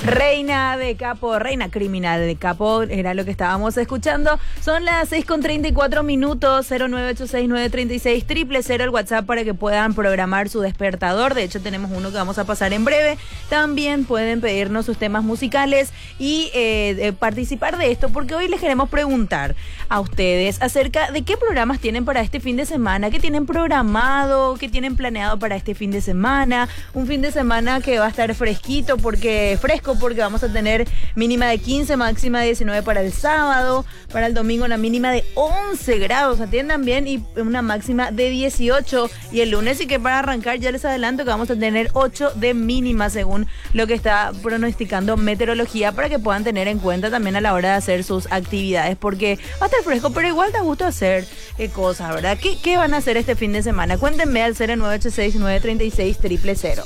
Reina de Capo, Reina Criminal de Capo, era lo que estábamos escuchando. Son las 6:34, 0986936000, el WhatsApp para que puedan programar su despertador. De hecho, tenemos uno que vamos a pasar en breve. También pueden pedirnos sus temas musicales y participar de esto, porque hoy les queremos preguntar a ustedes acerca de qué programas tienen para este fin de semana, qué tienen programado, qué tienen planeado para este fin de semana. Un fin de semana que va a estar fresquito, porque vamos a tener mínima de 15, máxima de 19 para el sábado. Para el domingo una mínima de 11 grados, atiendan bien, y una máxima de 18. Y el lunes, y que para arrancar ya les adelanto que vamos a tener 8 de mínima según lo que está pronosticando meteorología, para que puedan tener en cuenta también a la hora de hacer sus actividades, porque va a estar fresco, pero igual da gusto hacer cosas, ¿verdad? ¿Qué van a hacer este fin de semana? Cuéntenme al 0986936000.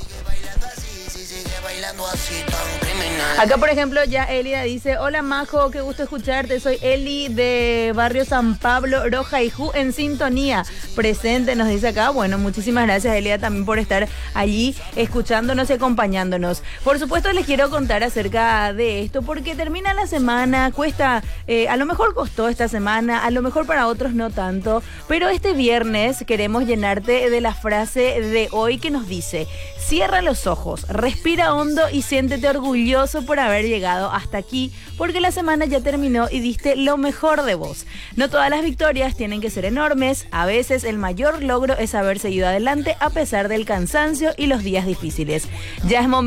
Acá, por ejemplo, ya Elida dice: hola Majo, qué gusto escucharte, soy Eli de Barrio San Pablo, Roja y Ju, en sintonía, presente, nos dice acá. Bueno, muchísimas gracias, Elida, también por estar allí escuchándonos y acompañándonos. Por supuesto, les quiero contar acerca de esto, porque termina la semana, cuesta, a lo mejor costó esta semana, a lo mejor para otros no tanto, pero este viernes queremos llenarte de la frase de hoy que nos dice: cierra los ojos, respira hondo y siéntete orgulloso por haber llegado hasta aquí, porque la semana ya terminó y diste lo mejor de vos. No todas las victorias tienen que ser enormes, a veces el mayor logro es haber seguido adelante a pesar del cansancio y los días difíciles. Ya es momento